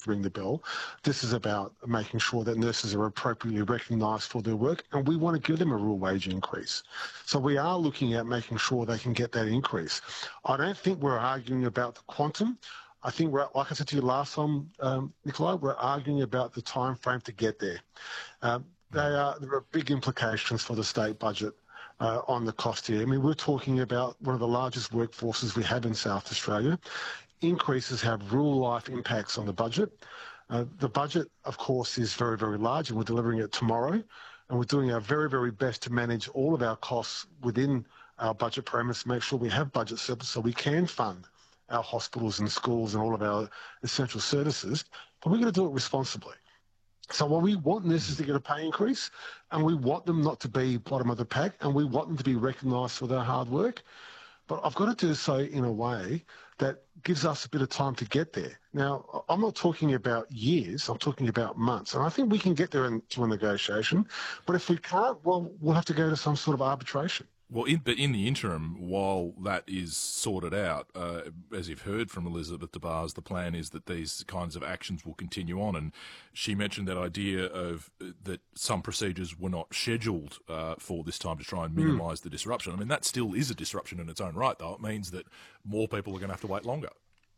ring the bell. This is about making sure that nurses are appropriately recognised for their work, and we want to give them a real wage increase. So we are looking at making sure they can get that increase. I don't think we're arguing about the quantum. I think, like I said to you last time, Nikolai, we're arguing about the time frame to get there. There are big implications for the state budget on the cost here. I mean, we're talking about one of the largest workforces we have in South Australia. Increases have real-life impacts on the budget. The budget, of course, is very, very large, and we're delivering it tomorrow. And we're doing our very, very best to manage all of our costs within our budget parameters to make sure we have budget surplus so we can fund our hospitals and schools and all of our essential services. But we're going to do it responsibly. So while we want nurses to get a pay increase, and we want them not to be bottom of the pack, and we want them to be recognised for their hard work, but I've got to do so in a way that gives us a bit of time to get there. Now, I'm not talking about years, I'm talking about months. And I think we can get there into a negotiation. But if we can't, well, we'll have to go to some sort of arbitration. Well, but in the interim, while that is sorted out, as you've heard from Elizabeth DeBars, the plan is that these kinds of actions will continue on. And she mentioned that idea of that some procedures were not scheduled for this time to try and minimise the disruption. I mean, that still is a disruption in its own right, though. It means that more people are going to have to wait longer.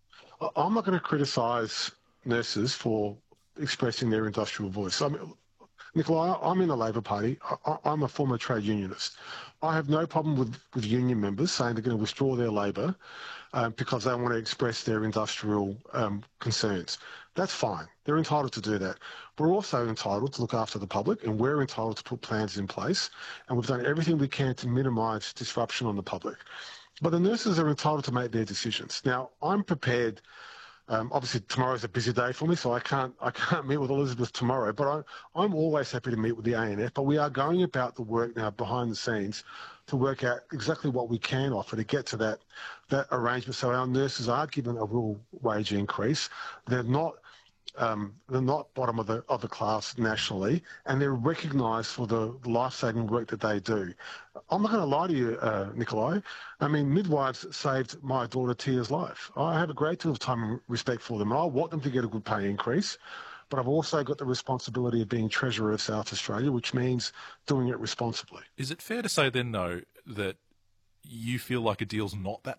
I'm not going to criticise nurses for expressing their industrial voice. I mean, Nicola, I'm in the Labor Party. I'm a former trade unionist. I have no problem with union members saying they're going to withdraw their labour because they want to express their industrial concerns. That's fine. They're entitled to do that. We're also entitled to look after the public, and we're entitled to put plans in place, and we've done everything we can to minimise disruption on the public. But the nurses are entitled to make their decisions. Now, I'm prepared. Obviously, tomorrow's a busy day for me, so I can't meet with Elizabeth tomorrow. But I'm always happy to meet with the ANF. But we are going about the work now behind the scenes to work out exactly what we can offer to get to that arrangement. So our nurses are given a real wage increase. They're not bottom of the class nationally, and they're recognised for the life-saving work that they do. I'm not going to lie to you, Nikolai. I mean, midwives saved my daughter Tia's life. I have a great deal of time and respect for them, and I want them to get a good pay increase. But I've also got the responsibility of being Treasurer of South Australia, which means doing it responsibly. Is it fair to say then, though, that you feel like a deal's not that